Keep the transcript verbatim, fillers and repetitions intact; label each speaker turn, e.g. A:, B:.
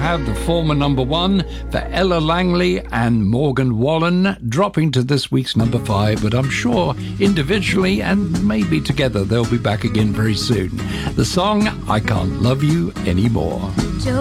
A: Have the former number one for Ella Langley and Morgan Wallen dropping to this week's number five, but I'm sure individually and maybe together they'll be back again very soon. The song I Can't Love You Anymore.